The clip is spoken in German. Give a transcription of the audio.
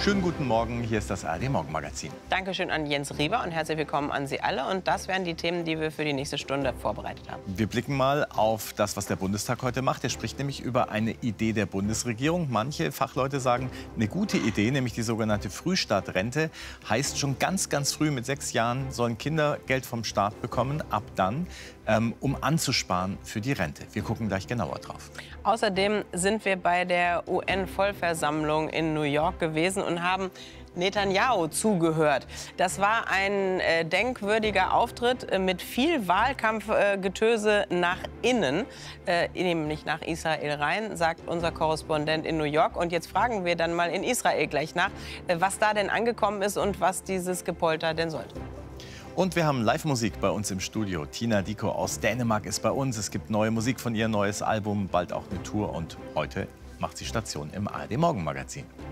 Schönen guten Morgen, hier ist das ARD Morgenmagazin. Dankeschön an Jens Rieber und herzlich willkommen an Sie alle. Und das wären die Themen, die wir für die nächste Stunde vorbereitet haben. Wir blicken mal auf das, was der Bundestag heute macht. Er spricht nämlich über eine Idee der Bundesregierung. Manche Fachleute sagen, eine gute Idee, nämlich die sogenannte Frühstartrente. Heißt, schon ganz früh mit 6 Jahren sollen Kinder Geld vom Staat bekommen, ab dann, um anzusparen für die Rente. Wir gucken gleich genauer drauf. Außerdem sind wir bei der UN-Vollversammlung in New York gewesen und haben Netanyahu zugehört. Das war ein denkwürdiger Auftritt mit viel Wahlkampfgetöse nach innen, nämlich nach Israel rein, sagt unser Korrespondent in New York. Und jetzt fragen wir dann mal in Israel gleich nach, was da denn angekommen ist und was dieses Gepolter denn sollte. Und wir haben Live-Musik bei uns im Studio. Tina Dicko aus Dänemark ist bei uns. Es gibt neue Musik von ihr, neues Album, bald auch eine Tour. Und heute macht sie Station im ARD Morgenmagazin.